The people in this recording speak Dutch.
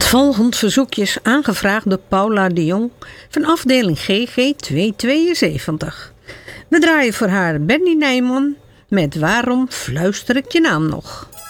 Volgend verzoekje is aangevraagd door Paula de Jong van afdeling GG 272. We draaien voor haar Benny Nijman met Waarom fluister ik je naam nog?